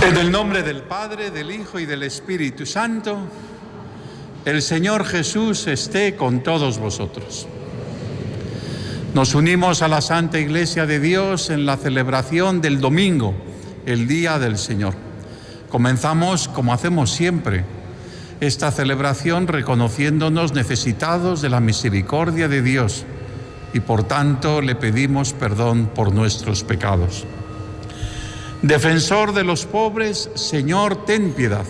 En el nombre del Padre, del Hijo y del Espíritu Santo, el Señor Jesús esté con todos vosotros. Nos unimos a la Santa Iglesia de Dios en la celebración del domingo, el Día del Señor. Comenzamos, como hacemos siempre, esta celebración reconociéndonos necesitados de la misericordia de Dios y por tanto le pedimos perdón por nuestros pecados. Defensor de los pobres, Señor, ten piedad.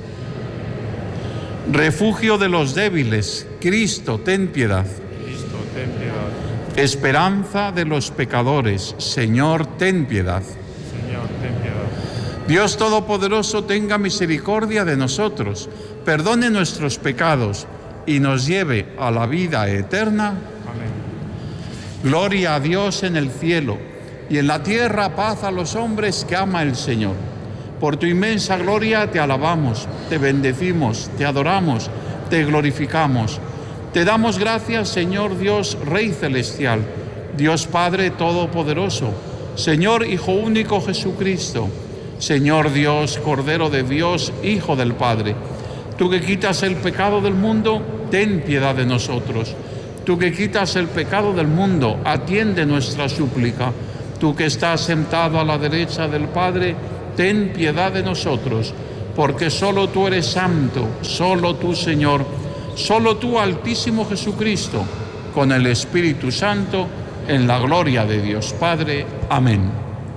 Refugio de los débiles, Cristo, ten piedad. Cristo, ten piedad. Esperanza de los pecadores, Señor, ten piedad. Señor, ten piedad. Dios Todopoderoso tenga misericordia de nosotros, perdone nuestros pecados y nos lleve a la vida eterna. Amén. Gloria a Dios en el cielo y en la tierra paz a los hombres que ama el Señor. Por tu inmensa gloria te alabamos, te bendecimos, te adoramos, te glorificamos. Te damos gracias, Señor Dios, Rey Celestial, Dios Padre Todopoderoso, Señor Hijo único Jesucristo, Señor Dios, Cordero de Dios, Hijo del Padre. Tú que quitas el pecado del mundo, ten piedad de nosotros. Tú que quitas el pecado del mundo, atiende nuestra súplica. Tú que estás sentado a la derecha del Padre, ten piedad de nosotros, porque solo tú eres santo, solo tú, Señor, solo tú, Altísimo Jesucristo, con el Espíritu Santo, en la gloria de Dios Padre. Amén.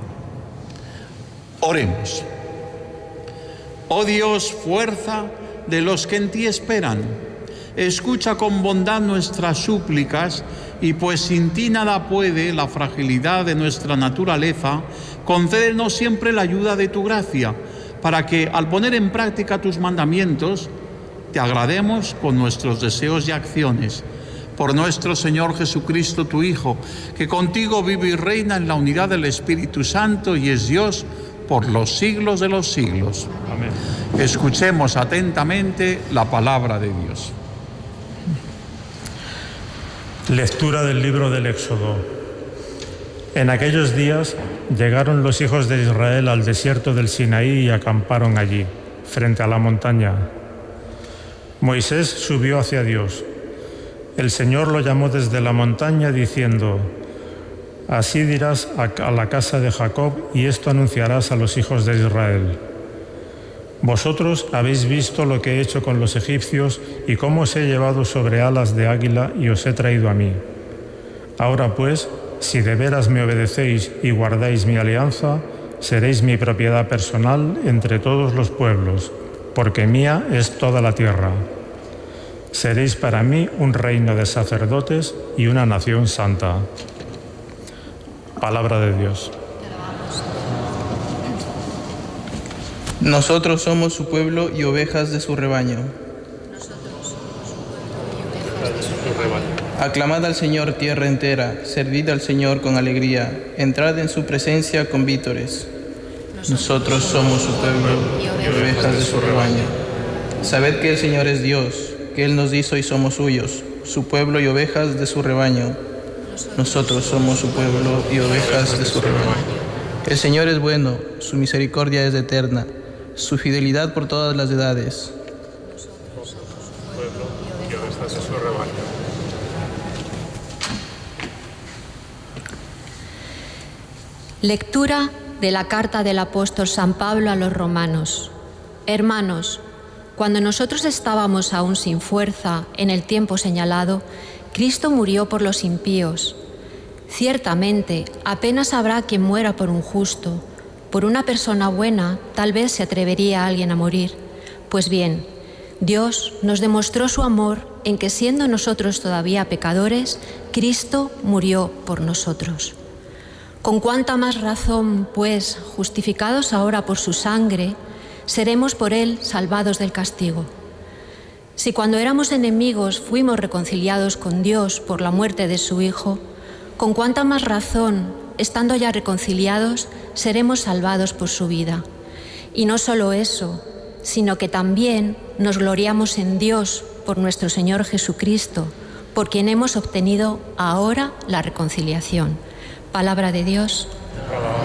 Oremos. Oh Dios, fuerza de los que en ti esperan, escucha con bondad nuestras súplicas y pues sin ti nada puede la fragilidad de nuestra naturaleza, concédenos siempre la ayuda de tu gracia, para que al poner en práctica tus mandamientos, te agrademos con nuestros deseos y acciones. Por nuestro Señor Jesucristo, tu Hijo, que contigo vive y reina en la unidad del Espíritu Santo y es Dios por los siglos de los siglos. Amén. Escuchemos atentamente la palabra de Dios. Lectura del libro del Éxodo. En aquellos días llegaron los hijos de Israel al desierto del Sinaí y acamparon allí, frente a la montaña. Moisés subió hacia Dios. El Señor lo llamó desde la montaña diciendo: Así dirás a la casa de Jacob y esto anunciarás a los hijos de Israel. Vosotros habéis visto lo que he hecho con los egipcios y cómo os he llevado sobre alas de águila y os he traído a mí. Ahora pues, si de veras me obedecéis y guardáis mi alianza, seréis mi propiedad personal entre todos los pueblos, porque mía es toda la tierra. Seréis para mí un reino de sacerdotes y una nación santa. Palabra de Dios. Nosotros somos su pueblo y ovejas de su rebaño. Aclamad al Señor tierra entera, servid al Señor con alegría, entrad en su presencia con vítores. Nosotros somos su pueblo y ovejas de su rebaño. Sabed que el Señor es Dios, que Él nos hizo y somos suyos, su pueblo y ovejas de su rebaño. Nosotros somos su pueblo y ovejas de su rebaño. El Señor es bueno, su misericordia es eterna, su fidelidad por todas las edades. Nosotros somos su pueblo y ovejas de su rebaño. Lectura de la carta del apóstol San Pablo a los romanos. Hermanos, cuando nosotros estábamos aún sin fuerza en el tiempo señalado, Cristo murió por los impíos. Ciertamente, apenas habrá quien muera por un justo. Por una persona buena, tal vez se atrevería alguien a morir. Pues bien, Dios nos demostró su amor en que, siendo nosotros todavía pecadores, Cristo murió por nosotros. Con cuánta más razón, pues, justificados ahora por su sangre, seremos por él salvados del castigo. Si cuando éramos enemigos fuimos reconciliados con Dios por la muerte de su Hijo, con cuánta más razón, estando ya reconciliados, seremos salvados por su vida. Y no solo eso, sino que también nos gloriamos en Dios por nuestro Señor Jesucristo, por quien hemos obtenido ahora la reconciliación. Palabra de Dios.